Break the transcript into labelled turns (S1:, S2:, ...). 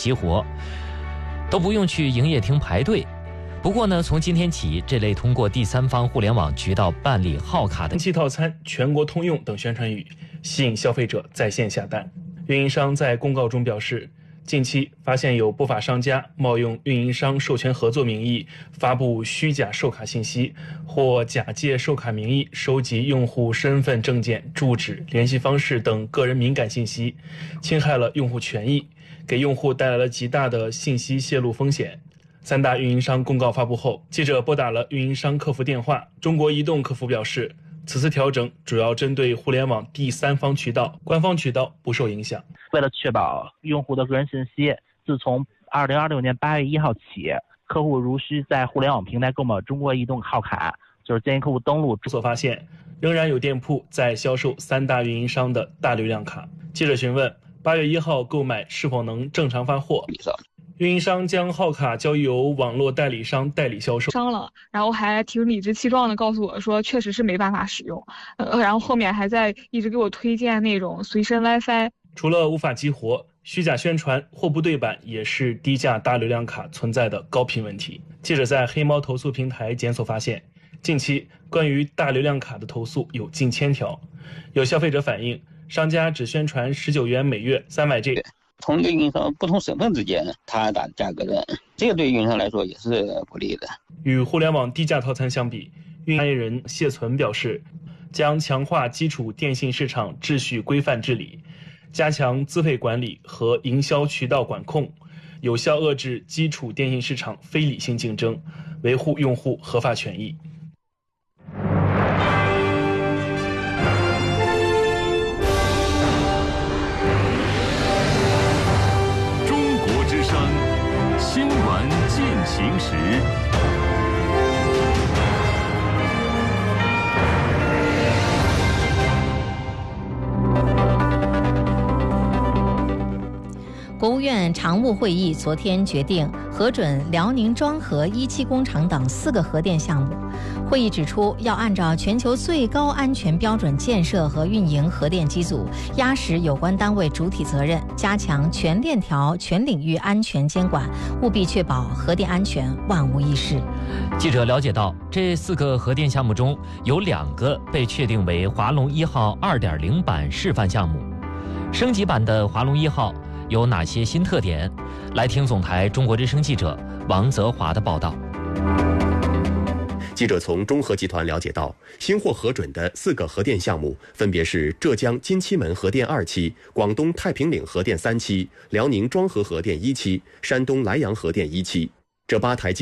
S1: 激活，都不用去营业厅排队。不过呢，从今天起，这类通过第三方互联网渠道办理号卡的
S2: 定期套餐全国通用等宣传语，吸引消费者在线下单。运营商在公告中表示，近期发现有不法商家冒用运营商授权合作名义发布虚假售卡信息，或假借售卡名义收集用户身份证件、住址、联系方式等个人敏感信息，侵害了用户权益，给用户带来了极大的信息泄露风险。三大运营商公告发布后，记者拨打了运营商客服电话，中国移动客服表示，此次调整主要针对互联网第三方渠道，官方渠道不受影响。
S3: 为了确保用户的个人信息，自从2026年8月1号起，客户如需在互联网平台购买中国移动号卡，就是建议客户登录。
S2: 所发现，仍然有店铺在销售三大运营商的大流量卡。记者询问，8月1号购买是否能正常发货？运营商将号卡交由网络代理商代理销售，
S4: 然后还挺理直气壮的告诉我说，确实是没办法使用，然后后面还在一直给我推荐那种随身 WiFi。
S2: 除了无法激活，虚假宣传、货不对版也是低价大流量卡存在的高频问题。记者在黑猫投诉平台检索发现，近期关于大流量卡的投诉有近1000条，有消费者反映，商家只宣传19元每月300G。
S5: 同一个运营商不同省份之间它打价格战，这个对运营商来说也是不利的。
S2: 与互联网低价套餐相比，运营人谢存表示，将强化基础电信市场秩序规范治理，加强资费管理和营销渠道管控，有效遏制基础电信市场非理性竞争，维护用户合法权益。
S6: 新闻进行时，
S7: 国务院常务会议昨天决定核准辽宁庄河一期工厂等4个核电项目。会议指出，要按照全球最高安全标准建设和运营核电机组，压实有关单位主体责任，加强全链条、全领域安全监管，务必确保核电安全万无一失。
S1: 记者了解到，这4个核电项目中有2个被确定为华龙1号 2.0 版示范项目。升级版的华龙1号有哪些新特点？来听总台中国之声记者王泽华的报道。
S8: 记者从中核集团了解到，新获核准的4个核电项目分别是浙江金七门核电2期、广东太平岭核电3期、辽宁庄河核电1期、山东莱阳核电1期。这8台